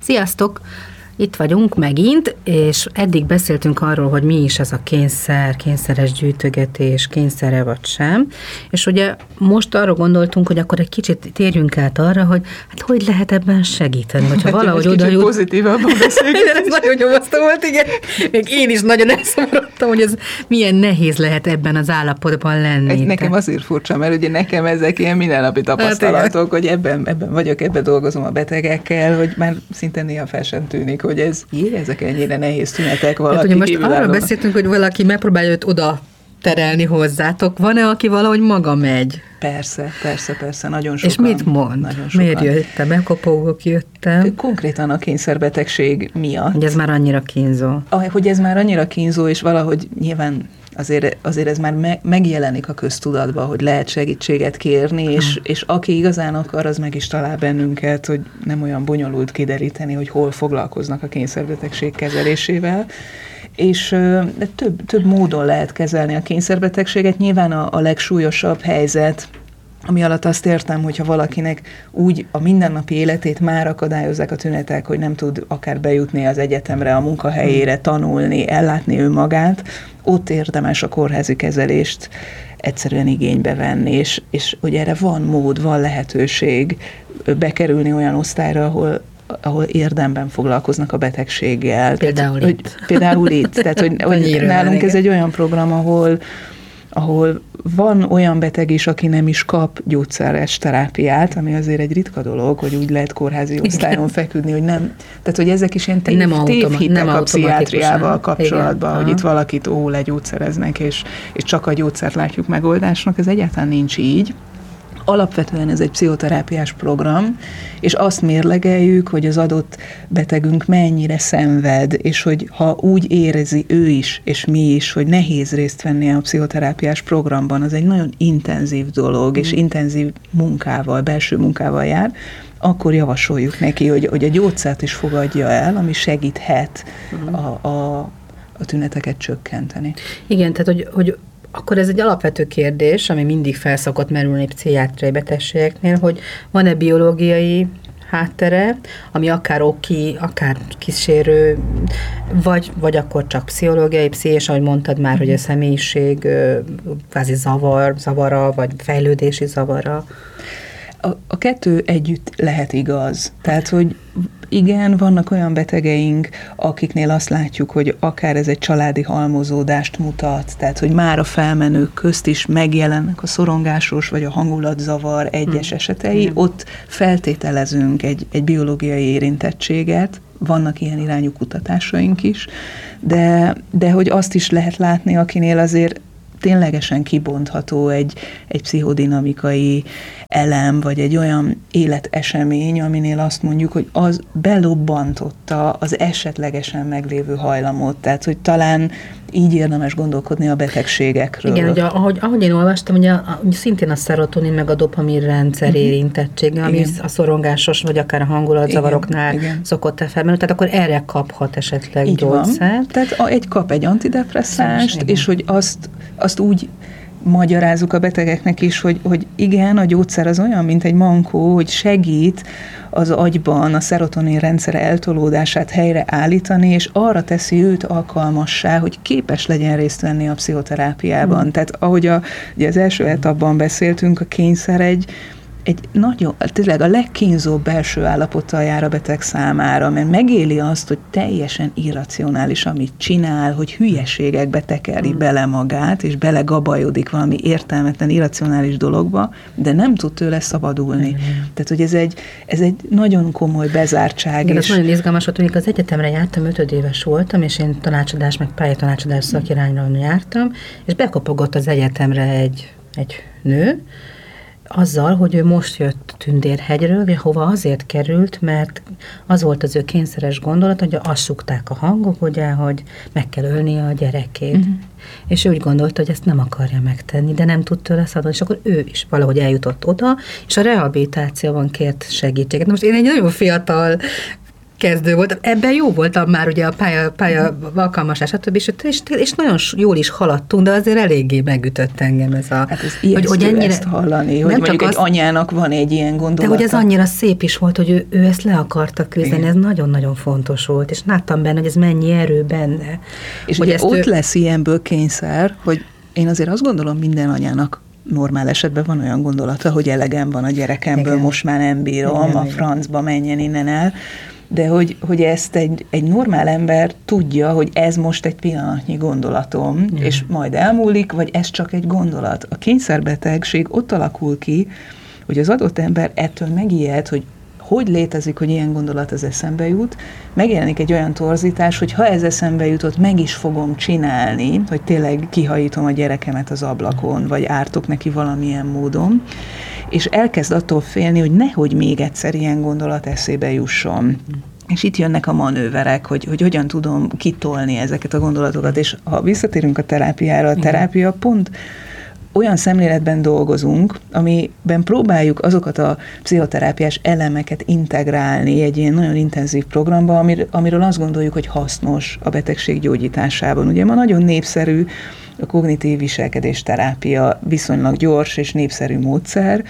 Sziasztok! Itt vagyunk megint, és eddig beszéltünk arról, hogy mi is ez a kényszeres gyűjtögetés, kényszere vagy sem. És ugye most arra gondoltunk, hogy akkor egy kicsit térjünk át arra, hogy hát hogy lehet ebben segíteni, hogyha valahogy oda jut. Pozitívabban beszélgetni. Ez nagyon nyomasztó volt, igen. Még én is nagyon elszomorodtam, hogy ez milyen nehéz lehet ebben az állapotban lenni. Nekem azért furcsa, mert ugye nekem ezek ilyen mindennapi tapasztalatok, hogy ebben vagyok, ebben dolgozom a betegekkel, hogy már szinte néha fel sem tűnik, hogy ezek ennyire nehéz tünetek valaki. Hát, most arra beszéltünk, hogy valaki megpróbálja őt oda terelni hozzátok. Van-e, aki valahogy maga megy? Persze, nagyon sokan. És mit mond? Miért jöttem? Megkopogok, jöttem? Konkrétan a kényszerbetegség miatt. Hogy ez már annyira kínzó. Hogy ez már annyira kínzó, és valahogy nyilván azért ez már megjelenik a köztudatban, hogy lehet segítséget kérni, és aki igazán akar, az meg is talál bennünket, hogy nem olyan bonyolult kideríteni, hogy hol foglalkoznak a kényszerbetegség kezelésével. És több módon lehet kezelni a kényszerbetegséget. Nyilván a legsúlyosabb helyzet, ami alatt azt értem, hogyha valakinek úgy a mindennapi életét már akadályozzák a tünetek, hogy nem tud akár bejutni az egyetemre, a munkahelyére, tanulni, ellátni önmagát, ott érdemes a kórházi kezelést egyszerűen igénybe venni, és hogy erre van mód, van lehetőség bekerülni olyan osztályra, ahol érdemben foglalkoznak a betegséggel. Például itt. Tehát, hogy nálunk ez egy olyan program, ahol van olyan beteg is, aki nem is kap gyógyszeres terápiát, ami azért egy ritka dolog, hogy úgy lehet kórházi osztályon feküdni, hogy nem. Tehát, hogy ezek is ilyen tévhitek a pszichiátriával kapcsolatban, hogy itt valakit legyógyszereznek, és csak a gyógyszert látjuk megoldásnak, ez egyáltalán nincs így. Alapvetően ez egy pszichoterápiás program, és azt mérlegeljük, hogy az adott betegünk mennyire szenved, és hogy ha úgy érezi ő is, és mi is, hogy nehéz részt venni a pszichoterápiás programban, az egy nagyon intenzív dolog, és intenzív munkával, belső munkával jár, akkor javasoljuk neki, hogy a gyógyszert is fogadja el, ami segíthet a tüneteket csökkenteni. Igen, tehát hogy akkor ez egy alapvető kérdés, ami mindig felszokott merülni pszichiátriai betegségeknél, hogy van-e biológiai háttere, ami akár oki, akár kísérő, vagy akkor csak pszichológiai, és ahogy mondtad már, hogy a személyiség kvázi zavara, vagy fejlődési zavara. A kettő együtt lehet igaz. Tehát, hogy igen, vannak olyan betegeink, akiknél azt látjuk, hogy akár ez egy családi halmozódást mutat, tehát, hogy már a felmenők közt is megjelennek a szorongásos vagy a hangulatzavar egyes esetei, ott feltételezünk egy biológiai érintettséget, vannak ilyen irányú kutatásaink is, de hogy azt is lehet látni, akinél azért ténylegesen kibontható egy pszichodinamikai elem, vagy egy olyan életesemény, aminél azt mondjuk, hogy az belobbantotta az esetlegesen meglévő hajlamot. Tehát, hogy talán így érdemes gondolkodni a betegségekről. Igen, ugye, ahogy én olvastam, ugye szintén a szerotonin meg a dopamin rendszer érintettsége, ami a szorongásos, vagy akár a hangulatzavaroknál szokott felmenni, tehát akkor erre kaphat esetleg gyógyszert. Tehát kap egy antidepresszánst, és hogy azt úgy magyarázzuk a betegeknek is, hogy igen, a gyógyszer az olyan, mint egy mankó, hogy segít az agyban a szerotonin rendszer eltolódását helyre állítani, és arra teszi őt alkalmassá, hogy képes legyen részt venni a pszichoterápiában. Tehát ahogy ugye az első etapban beszéltünk, a kényszer egy nagyon, tényleg a legkínzóbb belső állapottal jár a beteg számára, mert megéli azt, hogy teljesen irracionális, amit csinál, hogy hülyeségekbe tekeri bele magát, és belegabajodik valami értelmetlen, irracionális dologba, de nem tud tőle szabadulni. Tehát, hogy ez egy nagyon komoly bezártság. Igen, ez nagyon izgalmas volt, amikor az egyetemre jártam, 5 éves voltam, és én tanácsadás, meg pályatanácsadás szakirányra jártam, és bekopogott az egyetemre egy nő, azzal, hogy ő most jött Tündérhegyről, hova azért került, mert az volt az ő kényszeres gondolat, hogy azt súgták a hangok, ugye, hogy meg kell ölni a gyerekét. És ő úgy gondolta, hogy ezt nem akarja megtenni, de nem tud tőle szabadulni, és akkor ő is valahogy eljutott oda, és a rehabilitációban kért segítséget. Most én egy nagyon fiatal kezdő voltam. Ebben jó voltam már ugye a pálya alkalmasás, stb. És nagyon jól is haladtunk, de azért eléggé megütött engem ez a... Hát ez ijesztő, hogy ennyire, ezt hallani, hogy mondjuk egy anyának van egy ilyen gondolata. De hogy ez annyira szép is volt, hogy ő ezt le akarta küzdeni, ez nagyon-nagyon fontos volt, és láttam benne, hogy ez mennyi erő benne. És hogy ugye ott lesz ilyenből kényszer, hogy én azért azt gondolom, minden anyának normál esetben van olyan gondolata, hogy elegem van a gyerekemből, igen, most már nem bírom, igen, a francba menjen innen el, de hogy ezt egy normál ember tudja, hogy ez most egy pillanatnyi gondolatom, igen, és majd elmúlik, vagy ez csak egy gondolat. A kényszerbetegség ott alakul ki, hogy az adott ember ettől megijed, hogy létezik, hogy ilyen gondolat az eszembe jut, megjelenik egy olyan torzítás, hogy ha ez eszembe jutott, meg is fogom csinálni, hogy tényleg kihajítom a gyerekemet az ablakon, vagy ártok neki valamilyen módon, és elkezd attól félni, hogy nehogy még egyszer ilyen gondolat eszébe jusson. És itt jönnek a manőverek, hogy hogyan tudom kitolni ezeket a gondolatokat, és ha visszatérünk a terápiára, a terápia pont olyan szemléletben dolgozunk, amiben próbáljuk azokat a pszichoterápiás elemeket integrálni egy ilyen nagyon intenzív programba, amiről azt gondoljuk, hogy hasznos a betegség gyógyításában. Ugye ma nagyon népszerű a kognitív viselkedésterápia, viszonylag gyors és népszerű módszer.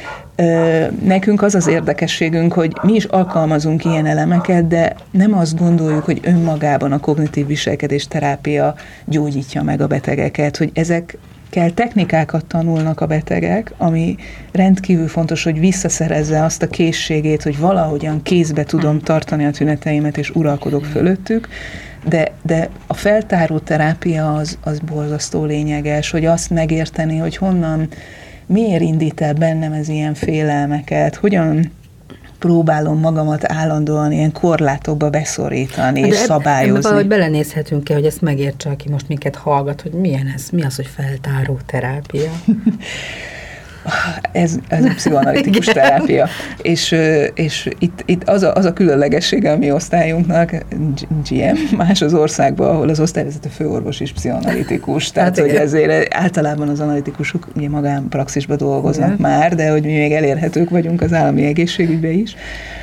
Nekünk az az érdekességünk, hogy mi is alkalmazunk ilyen elemeket, de nem azt gondoljuk, hogy önmagában a kognitív viselkedésterápia gyógyítja meg a betegeket, hogy ezekkel technikákat tanulnak a betegek, ami rendkívül fontos, hogy visszaszerezze azt a készségét, hogy valahogyan kézbe tudom tartani a tüneteimet, és uralkodok fölöttük, de a feltáró terápia az borzasztó lényeges, hogy azt megérteni, hogy miért indít el bennem ez ilyen félelmeket, hogyan próbálom magamat állandóan ilyen korlátokba beszorítani és szabályozni. De valahogy belenézhetünk-e, hogy ezt megértse, aki most minket hallgat, hogy milyen ez, mi az, hogy feltáró terápia? Ez a pszichoanalitikus terápia. És itt az a különlegessége a mi osztályunknak, GM, más az országban, ahol az osztályvezető főorvos is pszichoanalitikus. Tehát, hogy ezért általában az analitikusok ugye magánpraxisban dolgoznak már, de hogy mi még elérhetők vagyunk az állami egészségügyben is.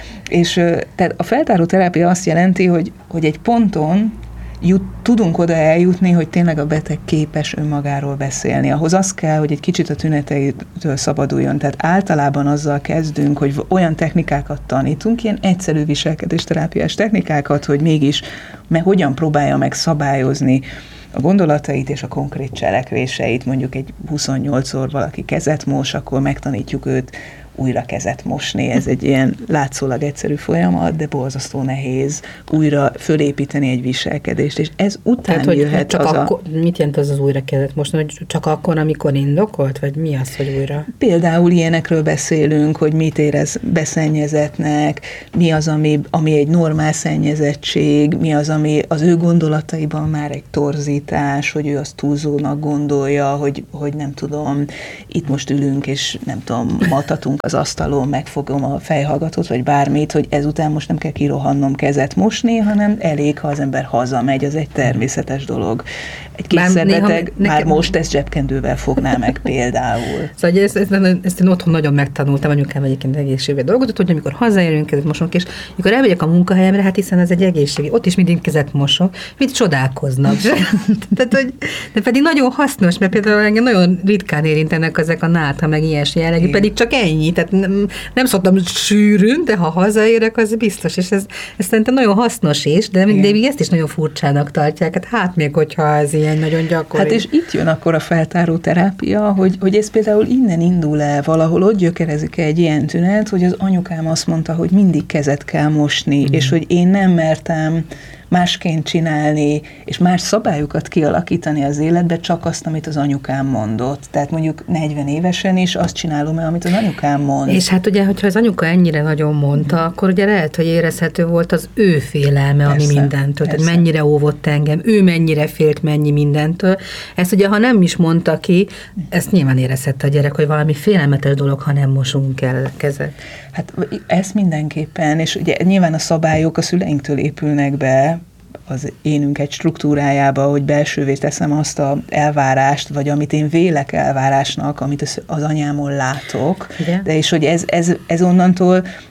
És tehát a feltáró terápia azt jelenti, hogy egy ponton tudunk oda eljutni, hogy tényleg a beteg képes önmagáról beszélni. Ahhoz az kell, hogy egy kicsit a tüneteitől szabaduljon. Tehát általában azzal kezdünk, hogy olyan technikákat tanítunk, ilyen egyszerű viselkedésterápiás technikákat, hogy mégis hogyan próbálja meg szabályozni a gondolatait és a konkrét cselekvéseit. Mondjuk egy 28-szor valaki kezet mos, akkor megtanítjuk őt újra kezet mosni. Ez egy ilyen látszólag egyszerű folyamat, de borzasztó nehéz újra fölépíteni egy viselkedést, és ez után tehát, jöhet csak az mit jelent az újra kezet mosni? Hogy csak akkor, amikor indokolt? Vagy mi az, hogy újra? Például ilyenekről beszélünk, hogy mit érez beszennyezettnek, mi az, ami egy normál szennyezettség, mi az, ami az ő gondolataiban már egy torzítás, hogy ő azt túlzónak gondolja, hogy nem tudom, itt most ülünk, és nem tudom, matatunk az asztalon, megfogom a fejhallgatót, vagy bármit, hogy ezután most nem kell kirohannom kezet mosni, hanem elég, ha az ember hazamegy, az egy természetes dolog. Egy kényszerbeteg már most ezt zsebkendővel fogná meg például. Szóval ezt én otthon nagyon megtanultam, anyukám egyébként egészségügyben dolgozott, hogy amikor hazaérünk, kezet mosunk, és amikor elmegyek a munkahelyemre, hát hiszen ez egy egészségi, ott is mindig kezet mosok, mit csodálkoznak. Tehát, de pedig nagyon hasznos, mert például engem nagyon ritkán érintenek ezek a nátha, meg ilyesmi jellegű, pedig csak ennyi, tehát nem szoktam sűrűn, de ha hazaérek, az biztos, és ez szerintem nagyon hasznos is, de még ezt is nagyon furcsának tartják, hát még hogyha ez ilyen nagyon gyakori. Hát és itt jön akkor a feltáró terápia, hogy ez például innen indul el valahol, ott gyökerezik egy ilyen tünet, hogy az anyukám azt mondta, hogy mindig kezet kell mosni, és hogy én nem mertem másként csinálni, és más szabályokat kialakítani az életbe, csak azt, amit az anyukám mondott. Tehát mondjuk 40 évesen is azt csinálom el, amit az anyukám mond. És hát ugye, hogyha az anyuka ennyire nagyon mondta, akkor ugye lehet, hogy érezhető volt az ő félelme, ami mindentől. Tehát mennyire óvott engem, ő mennyire félt mennyi mindentől. Ezt ugye, ha nem is mondta ki, ezt nyilván érezhette a gyerek, hogy valami félelmetes dolog, ha nem mosunk el kezet. Hát ezt mindenképpen, és ugye nyilván a szabályok a szüleinktől épülnek be, az énünk egy struktúrájába, hogy belsővé teszem azt az elvárást, vagy amit én vélek elvárásnak, amit az anyámon látok, de és hogy ez onnantól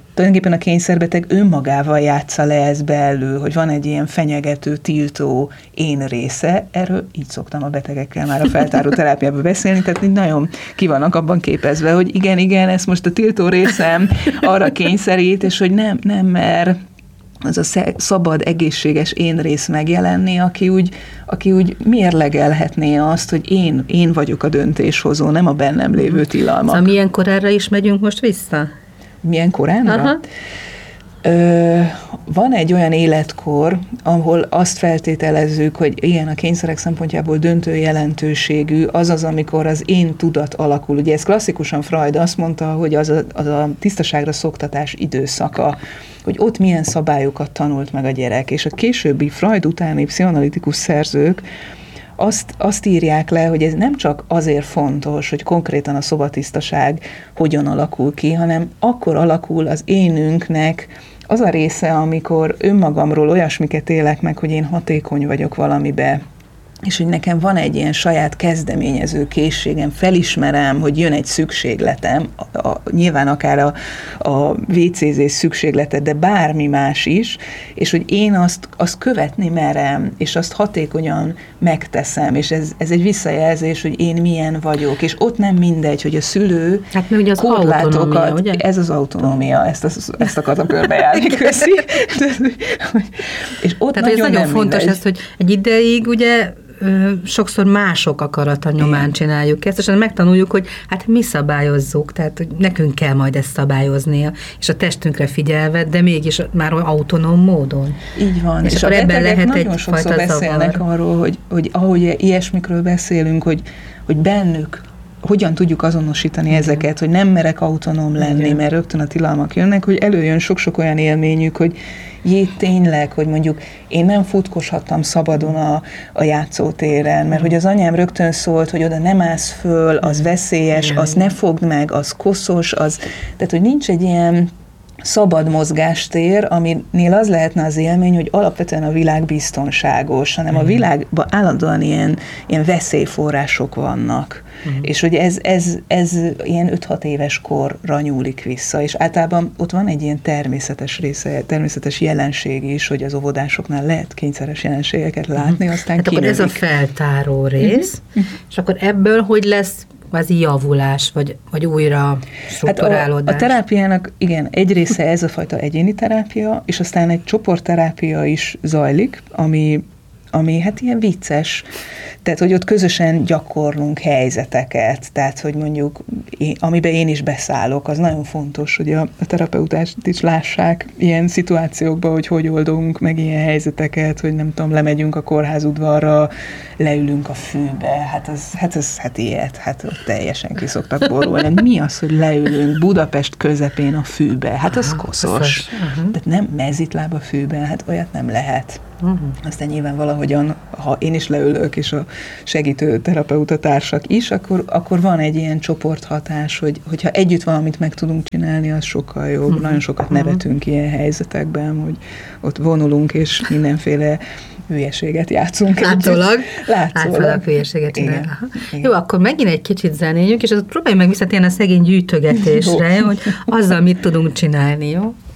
tulajdonképpen a kényszerbeteg önmagával játsza le ezt belül, hogy van egy ilyen fenyegető, tiltó én része. Erről így szoktam a betegekkel már a feltáró terápiában beszélni, tehát így nagyon ki vannak abban képezve, hogy igen, ez most a tiltó részem arra kényszerít, és hogy nem mer az a szabad, egészséges én rész megjelenni, aki úgy mérlegelhetné azt, hogy én vagyok a döntéshozó, nem a bennem lévő tilalmak. Szóval milyen korára is megyünk most vissza? Milyen koránra? Van egy olyan életkor, ahol azt feltételezzük, hogy igen, a kényszerek szempontjából döntő jelentőségű, az, amikor az én tudat alakul. Ugye ez klasszikusan Freud azt mondta, hogy az a tisztaságra szoktatás időszaka, hogy ott milyen szabályokat tanult meg a gyerek, és a későbbi Freud utáni pszichoanalitikus szerzők azt írják le, hogy ez nem csak azért fontos, hogy konkrétan a szobatisztaság hogyan alakul ki, hanem akkor alakul az énünknek az a része, amikor önmagamról olyasmiket élek meg, hogy én hatékony vagyok valamibe, és hogy nekem van egy ilyen saját kezdeményező készségem, felismerem, hogy jön egy szükségletem, nyilván akár a WC-zés szükségletet, de bármi más is, és hogy én azt követni merem, és azt hatékonyan megteszem, és ez egy visszajelzés, hogy én milyen vagyok, és ott nem mindegy, hogy a szülő hát meg ugye az autonómia, ugye? Ez az autonómia, ezt akartam körbejárni, köszi. És ott tehát nagyon, ez nagyon fontos ez, hogy egy ideig ugye sokszor mások akarata nyomán csináljuk ezt, és megtanuljuk, hogy hát mi szabályozzuk, tehát hogy nekünk kell majd ezt szabályoznia, és a testünkre figyelve, de mégis már autonóm módon. Így van. És akkor ebben lehet nagyon sokszor beszélnek zavar. Arról, hogy ahogy ilyesmikről beszélünk, hogy bennük hogyan tudjuk azonosítani ezeket, hogy nem merek autonóm lenni, mert rögtön a tilalmak jönnek, hogy előjön sok-sok olyan élményük, hogy tényleg, hogy mondjuk én nem futkoshattam szabadon a játszótéren, mert hogy az anyám rögtön szólt, hogy oda nem állsz föl, az veszélyes, az ne fogd meg, az koszos, tehát hogy nincs egy ilyen szabad mozgástér, aminél az lehetne az élmény, hogy alapvetően a világ biztonságos, hanem a világban állandóan ilyen veszélyforrások vannak. És hogy ez ilyen 5-6 éves korra nyúlik vissza, és általában ott van egy ilyen természetes része, természetes jelenség is, hogy az óvodásoknál lehet kényszeres jelenségeket látni, aztán hát akkor ez a feltáró rész, és akkor ebből hogy lesz kvázi javulás, vagy újra strukturálódás? Hát a terápiának, igen, egy része ez a fajta egyéni terápia, és aztán egy csoportterápia is zajlik, ami hát ilyen vicces, tehát, hogy ott közösen gyakorlunk helyzeteket, tehát, hogy mondjuk, amiben én is beszállok, az nagyon fontos, hogy a terapeutást is lássák ilyen szituációkban, hogy oldunk meg ilyen helyzeteket, hogy nem tudom, lemegyünk a kórházudvarra, leülünk a fűbe, hát ilyet, hát ott teljesen ki szoktak borulni. Mi az, hogy leülünk Budapest közepén a fűbe? Hát az koszos. Tehát nem mezitláb a fűben, hát olyat nem lehet. Aztán nyilván valahogyan, ha én is leülök, és a segítő terapeuta társak is, akkor van egy ilyen csoporthatás, hogyha együtt valamit meg tudunk csinálni, az sokkal jobb. Nagyon sokat nevetünk ilyen helyzetekben, hogy ott vonulunk, és mindenféle hülyeséget játszunk. Látszólag hülyeséget csinálunk. Jó, akkor megint egy kicsit zenéljünk, és próbálj meg visszatérni a szegény gyűjtögetésre, hogy azzal mit tudunk csinálni, jó?